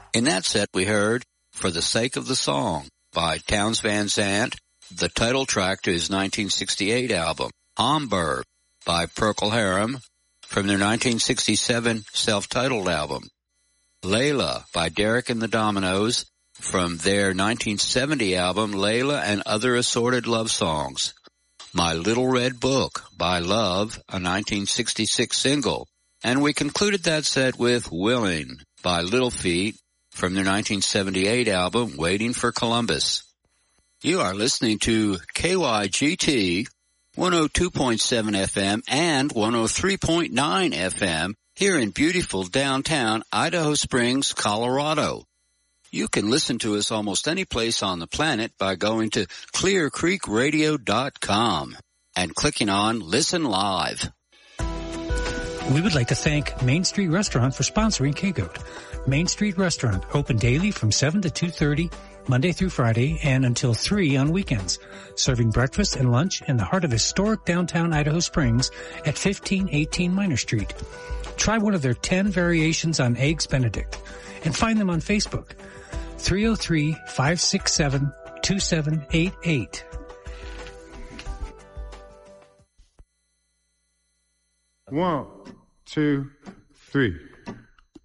In that set, we heard For the Sake of the Song by Townes Van Zandt, the title track to his 1968 album. Hamburg by Procol Harum from their 1967 self-titled album. Layla by Derek and the Dominoes from their 1970 album Layla and Other Assorted Love Songs. My Little Red Book by Love, a 1966 single. And we concluded that set with Willing by Little Feat from their 1978 album Waiting for Columbus. You are listening to KYGT 102.7 FM and 103.9 FM here in beautiful downtown Idaho Springs, Colorado. You can listen to us almost any place on the planet by going to clearcreekradio.com and clicking on Listen Live. We would like to thank Main Street Restaurant for sponsoring K-Goat. Main Street Restaurant, open daily from 7 to 2:30, Monday through Friday, and until 3 on weekends. Serving breakfast and lunch in the heart of historic downtown Idaho Springs at 1518 Minor Street. Try one of their 10 variations on Eggs Benedict and find them on Facebook. 303-567-2788. One, two, three.